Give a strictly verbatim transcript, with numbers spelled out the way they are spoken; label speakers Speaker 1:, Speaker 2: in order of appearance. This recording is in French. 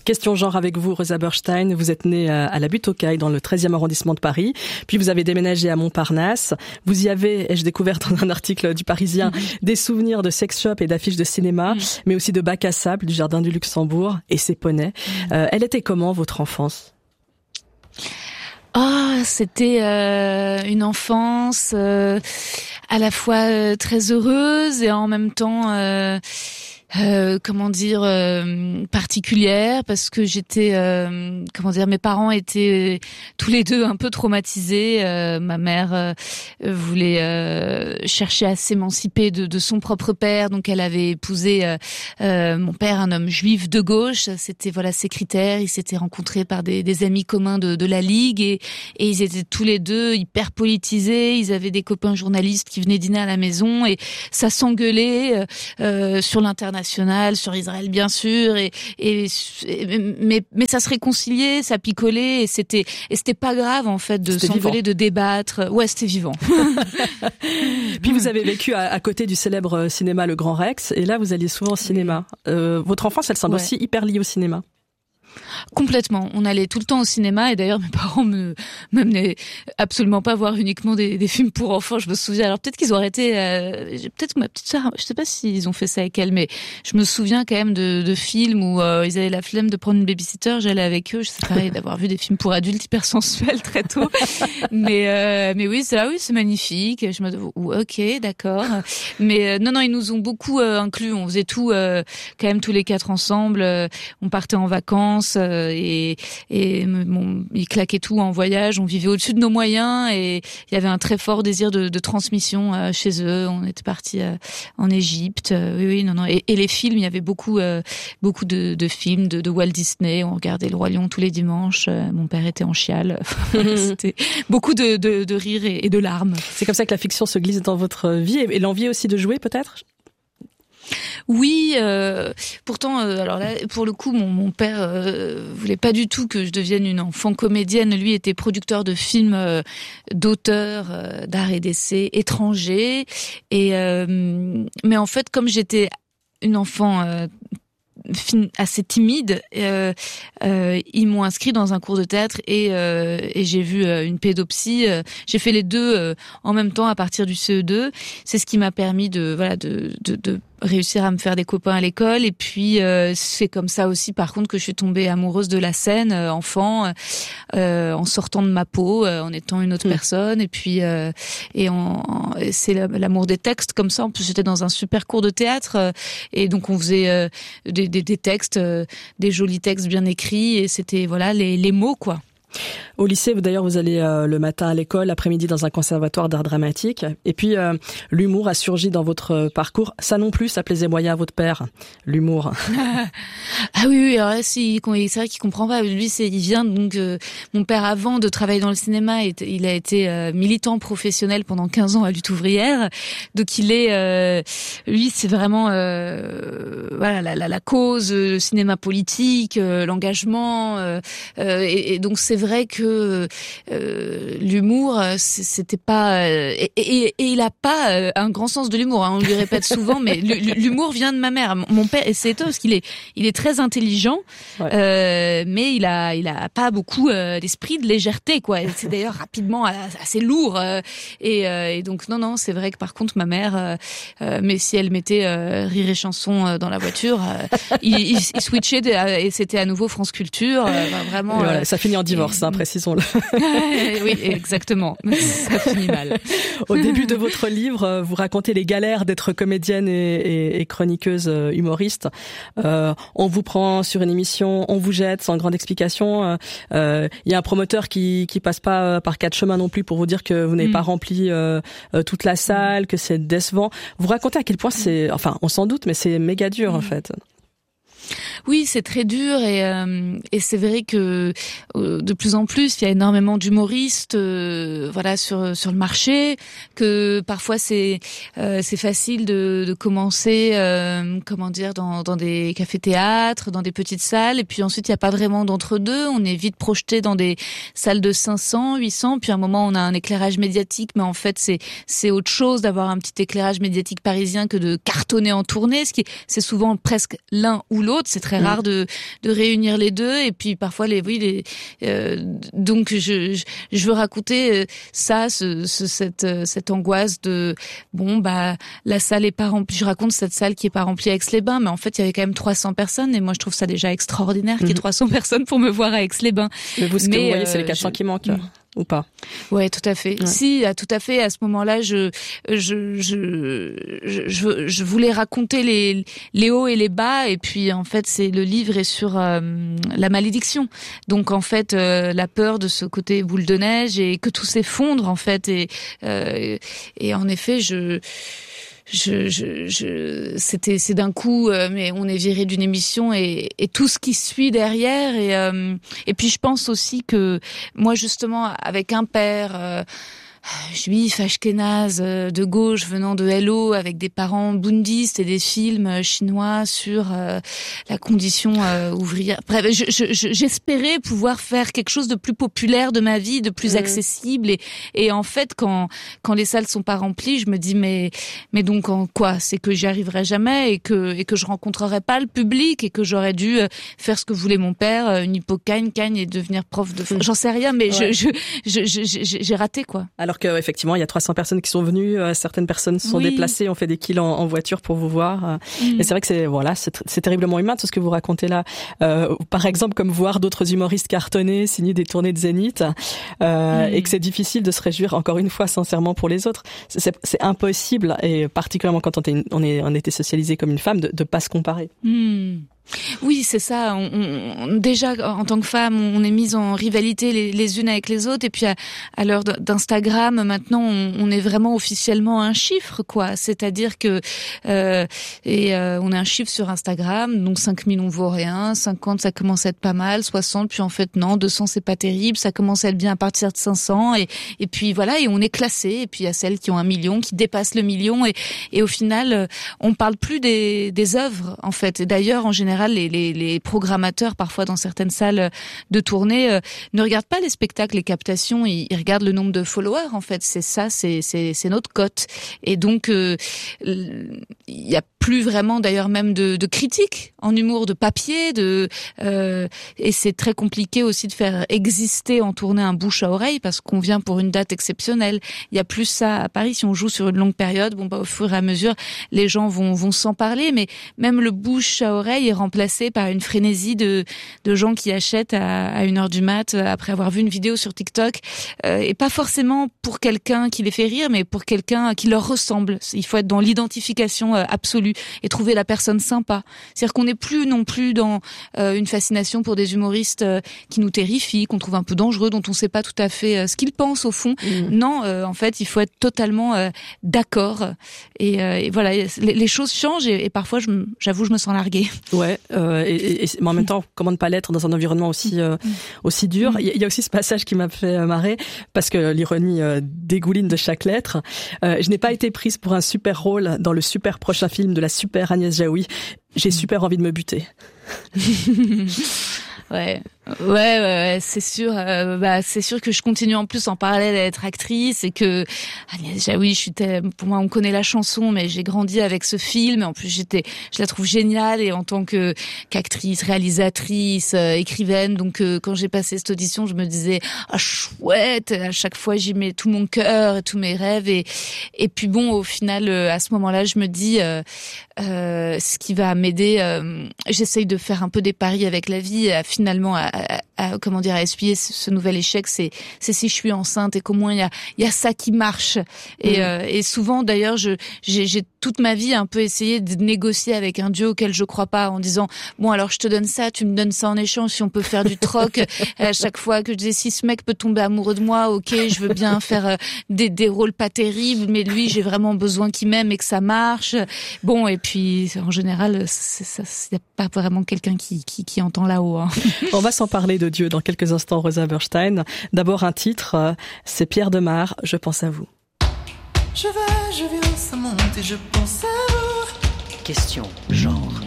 Speaker 1: Question genre avec vous, Rosa Berstein. Vous êtes née à la Butte aux Cailles, dans le treizième arrondissement de Paris. Puis vous avez déménagé à Montparnasse. Vous y avez, ai-je découvert dans un article du Parisien, mmh. des souvenirs de sex shop et d'affiches de cinéma, mmh. mais aussi de bacs à sable, du Jardin du Luxembourg et ses poneys. Mmh. Euh, elle était comment, votre enfance ?
Speaker 2: Ah, oh, c'était euh, une enfance euh, à la fois euh, très heureuse et en même temps, euh, euh, comment dire, euh, particulière, parce que j'étais, euh, comment dire, mes parents étaient tous les deux un peu traumatisés. Euh, ma mère euh, voulait euh, chercher à s'émanciper de, de son propre père, donc elle avait épousé euh, euh, mon père, un homme juif de gauche. C'était voilà ses critères. Ils s'étaient rencontrés par des, des amis communs de, de la Ligue et, et ils étaient tous les deux hyper politisés. Ils avaient des copains journalistes qui venaient dîner à la maison et ça s'engueulait euh, sur l'international, sur Israël bien sûr, et, et, et mais mais ça se réconciliait, ça picolait et c'était et c'était pas grave en fait de
Speaker 1: c'était
Speaker 2: s'engueuler,
Speaker 1: vivant.
Speaker 2: de débattre. Ouais, c'était vivant.
Speaker 1: Puis vous avez vécu à, à côté du célèbre cinéma Le Grand Rex et là vous alliez souvent au cinéma. Euh, votre enfance, elle semble ouais. aussi hyper liée au cinéma.
Speaker 2: Complètement. On allait tout le temps au cinéma et d'ailleurs mes parents me m'amenaient absolument pas voir uniquement des, des films pour enfants. Je me souviens. Alors peut-être qu'ils ont arrêté. Euh, peut-être que ma petite sœur. Je sais pas s'ils ont fait ça avec elle, mais je me souviens quand même de, de films où euh, ils avaient la flemme de prendre une babysitter. J'allais avec eux. Je sais pareil d'avoir vu des films pour adultes hyper sensuels très tôt. mais euh, mais oui, c'est là oui, c'est magnifique. Je me dis ok, d'accord. Mais euh, non non, ils nous ont beaucoup euh, inclus. On faisait tout euh, quand même tous les quatre ensemble. Euh, on partait en vacances. Et, et bon, ils claquaient tout en voyage, on vivait au-dessus de nos moyens et il y avait un très fort désir de, de transmission euh, chez eux. On était partis euh, en Égypte, euh, oui, oui, non, non. Et, et les films, il y avait beaucoup, euh, beaucoup de, de films de, de Walt Disney. On regardait Le Roi Lion tous les dimanches. Euh, mon père était en chiale. C'était beaucoup de, de, de rire et, et de larmes.
Speaker 1: C'est comme ça que la fiction se glisse dans votre vie et, et l'envie aussi de jouer, peut-être ?
Speaker 2: Oui, euh, pourtant, euh, alors là, pour le coup, mon, mon père euh, voulait pas du tout que je devienne une enfant comédienne. Lui était producteur de films euh, d'auteurs euh, d'art et d'essai étrangers. Et euh, mais en fait, comme j'étais une enfant euh, assez timide, euh, euh, ils m'ont inscrit dans un cours de théâtre et, euh, et j'ai vu euh, une pédopsie. Euh, j'ai fait les deux euh, en même temps à partir du C E deux. C'est ce qui m'a permis de voilà de de, de réussir à me faire des copains à l'école et puis euh, c'est comme ça aussi par contre que je suis tombée amoureuse de la scène euh, enfant euh, en sortant de ma peau euh, en étant une autre mmh. personne et puis euh, et en, en c'est l'amour des textes comme ça. En plus j'étais dans un super cours de théâtre euh, et donc on faisait euh, des, des des textes euh, des jolis textes bien écrits et c'était voilà les les mots quoi.
Speaker 1: Au lycée, vous d'ailleurs, vous allez euh, le matin à l'école, l'après-midi dans un conservatoire d'art dramatique. Et puis, euh, l'humour a surgi dans votre parcours. Ça non plus, ça plaisait moyen à votre père, l'humour.
Speaker 2: Ah oui, oui. Alors là, si, c'est vrai qu'il comprend pas. Lui, c'est, il vient donc. Euh, mon père, avant de travailler dans le cinéma, il a été euh, militant professionnel pendant quinze ans à Lutte ouvrière. Donc, il est, euh, lui, c'est vraiment, euh, voilà, la, la, la cause, le cinéma politique, euh, l'engagement. Euh, euh, et, et donc, c'est vrai que euh, l'humour, c'était pas euh, et, et, et il a pas euh, un grand sens de l'humour. Hein, on lui répète souvent, mais l'humour vient de ma mère. Mon père, et c'est étonnant parce qu'il est, il est très intelligent, ouais. euh, mais il a, il a pas beaucoup euh, d'esprit de légèreté, quoi. C'est d'ailleurs rapidement assez lourd. Euh, et, euh, et donc non, non, c'est vrai que par contre ma mère, euh, euh, mais si elle mettait euh, rire et chanson euh, dans la voiture, euh, il, il, il switchait de, et c'était à nouveau France Culture. Euh, vraiment.
Speaker 1: Voilà,
Speaker 2: euh,
Speaker 1: ça finit en divorce. Hein, précisons-le.
Speaker 2: Oui, exactement. Ça finit mal.
Speaker 1: Au début de votre livre, vous racontez les galères d'être comédienne et, et, et chroniqueuse humoriste. Euh, on vous prend sur une émission, on vous jette sans grande explication. Il euh, y a un promoteur qui qui passe pas par quatre chemins non plus pour vous dire que vous n'avez mmh. pas rempli euh, toute la salle, que c'est décevant. Vous racontez à quel point c'est, enfin, on s'en doute, mais c'est méga dur mmh. en fait.
Speaker 2: Oui, c'est très dur et, euh, et c'est vrai que euh, de plus en plus il y a énormément d'humoristes, euh, voilà sur sur le marché. Que parfois c'est euh, c'est facile de, de commencer, euh, comment dire, dans dans des cafés-théâtres, dans des petites salles, et puis ensuite il y a pas vraiment d'entre-deux. On est vite projeté dans des salles de cinq cents, huit cents, puis à un moment on a un éclairage médiatique, mais en fait c'est c'est autre chose d'avoir un petit éclairage médiatique parisien que de cartonner en tournée. Ce qui c'est souvent presque l'un ou l'autre. C'est très très
Speaker 1: mmh.
Speaker 2: rare de de réunir les deux. Et puis parfois les oui les euh, donc je, je je veux raconter ça, ce, ce cette cette angoisse de bon bah la salle est pas remplie. Je raconte cette salle qui est pas remplie à Aix-les-Bains, mais en fait il y avait quand même trois cents personnes et moi je trouve ça déjà extraordinaire mmh. qu'il y ait trois cents personnes pour me voir à Aix-les-Bains.
Speaker 1: Mais vous ce
Speaker 2: mais,
Speaker 1: que vous voyez
Speaker 2: euh,
Speaker 1: c'est les quatre cents je... qui manquent. Mmh. Ou pas?
Speaker 2: Ouais, tout à fait. Ouais. Si, tout à fait. À ce moment-là, je, je, je, je, je voulais raconter les, les hauts et les bas. Et puis, en fait, c'est le livre est sur euh, la malédiction. Donc, en fait, euh, la peur de ce côté boule de neige et que tout s'effondre, en fait. Et, euh, et en effet, je. Je, je, je, c'était, c'est d'un coup, euh, mais on est viré d'une émission et, et tout ce qui suit derrière. Et, euh, et puis je pense aussi que moi justement avec un père euh, juif, ashkénaze, de gauche, venant de L O, avec des parents bouddhistes et des films chinois sur euh, la condition euh, ouvrière. Bref, je, je, j'espérais pouvoir faire quelque chose de plus populaire de ma vie, de plus mmh. accessible. Et, et en fait, quand quand les salles sont pas remplies, je me dis mais mais donc en quoi? C'est que j'y arriverai jamais et que et que je rencontrerai pas le public et que j'aurais dû faire ce que voulait mon père, une hypocagne, cagne et devenir prof de. J'en sais rien, mais ouais. je, je, je, je j'ai raté quoi.
Speaker 1: Alors que effectivement, il y a trois cents personnes qui sont venues, euh, certaines personnes se sont oui. déplacées, ont fait des kills en, en voiture pour vous voir. Euh, mm. Et c'est vrai que c'est voilà, c'est, c'est terriblement humain tout ce que vous racontez là. Euh, par exemple, comme voir d'autres humoristes cartonner, signer des tournées de Zénith, euh, mm. et que c'est difficile de se réjouir encore une fois sincèrement pour les autres. C'est, c'est, c'est impossible, et particulièrement quand on, est, on, est, on était socialisé comme une femme, de ne pas se comparer.
Speaker 2: Mm. Oui, c'est ça. On, on, déjà, en tant que femme, on est mise en rivalité les, les unes avec les autres. Et puis, à, à l'heure d'Instagram, maintenant, on, on est vraiment officiellement un chiffre, quoi. C'est-à-dire que euh, et euh, on est un chiffre sur Instagram. Donc, cinq mille, on vaut rien. cinquante, ça commence à être pas mal. soixante, puis en fait, non. deux cents, c'est pas terrible. Ça commence à être bien à partir de cinq cents. Et, et puis, voilà. Et on est classé. Et puis, il y a celles qui ont un million, qui dépassent le million. Et, et au final, on parle plus des, des œuvres, en fait. Et d'ailleurs, en général, Les, les, les programmateurs, parfois dans certaines salles de tournée, euh, ne regardent pas les spectacles, les captations, ils, ils regardent le nombre de followers, en fait. C'est ça, c'est, c'est, c'est notre cote. Et donc, il euh, y a plus vraiment, d'ailleurs, même de, de critiques en humour, de papier, de, euh, et c'est très compliqué aussi de faire exister en tournée un bouche à oreille parce qu'on vient pour une date exceptionnelle. Il y a plus ça à Paris. Si on joue sur une longue période, bon, bah, au fur et à mesure, les gens vont, vont s'en parler, mais même le bouche à oreille est remplacé par une frénésie de, de gens qui achètent à, à une heure du mat après avoir vu une vidéo sur TikTok, euh, et pas forcément pour quelqu'un qui les fait rire, mais pour quelqu'un qui leur ressemble. Il faut être dans l'identification euh, absolue et trouver la personne sympa. C'est-à-dire qu'on n'est plus non plus dans euh, une fascination pour des humoristes euh, qui nous terrifient, qu'on trouve un peu dangereux, dont on ne sait pas tout à fait euh, ce qu'ils pensent au fond. Mmh. Non, euh, en fait, il faut être totalement euh, d'accord. Et, euh, et voilà, les, les choses changent et, et parfois, je, j'avoue, je me sens larguée.
Speaker 1: Ouais. Euh, et, et, mais en même temps, comment ne pas l'être dans un environnement aussi euh, aussi dur. Il y, y a aussi ce passage qui m'a fait marrer parce que l'ironie euh, dégouline de chaque lettre. Euh, je n'ai pas été prise pour un super rôle dans le super prochain film de la super Agnès Jaoui. J'ai super envie de me buter.
Speaker 2: Ouais. Ouais, ouais, ouais, c'est sûr. Euh, bah, c'est sûr que je continue en plus en parallèle à être actrice et que Agnès Jaoui, je suis tellement, pour moi, on connaît la chanson, mais j'ai grandi avec ce film. En plus, j'étais, je la trouve géniale et en tant que qu'actrice, réalisatrice, euh, écrivaine. Donc, euh, quand j'ai passé cette audition, je me disais ah chouette. À chaque fois, j'y mets tout mon cœur et tous mes rêves et et puis bon, au final, euh, à ce moment-là, je me dis euh, euh, ce qui va m'aider. Euh, j'essaye de faire un peu des paris avec la vie. À, finalement, à, à, à, comment dire, à essuyer ce, ce nouvel échec, c'est, c'est si je suis enceinte et qu'au moins il y a, il y a ça qui marche. Et, mmh. euh, et souvent, d'ailleurs, je, j'ai, j'ai toute ma vie un peu essayé de négocier avec un dieu auquel je crois pas, en disant bon alors je te donne ça, tu me donnes ça en échange, si on peut faire du troc. À chaque fois que je disais si ce mec peut tomber amoureux de moi, ok, je veux bien faire euh, des, des rôles pas terribles, mais lui j'ai vraiment besoin qu'il m'aime et que ça marche. Bon et puis en général, c'est, ça, il y a pas vraiment quelqu'un qui, qui, qui entend là-haut. Hein.
Speaker 1: On va s'en parler de Dieu dans quelques instants, Rosa Berstein. D'abord un titre, euh, c'est Pierre Demar, Je pense à vous.
Speaker 3: Je vais, je viens, ça monte et je pense à vous.
Speaker 4: Question genre.